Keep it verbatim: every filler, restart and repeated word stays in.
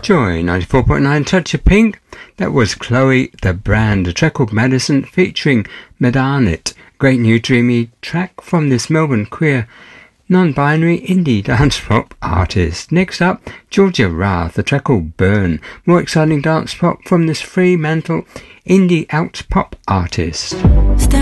Joy ninety-four point nine Touch of Pink. That was Chloe the Brand, a track called Madison featuring Medanit. Great new dreamy track from this Melbourne queer non-binary indie dance pop artist. Next up, Georgia Rath, a track called Burn. More exciting dance pop from this Fremantle indie out pop artist. Stay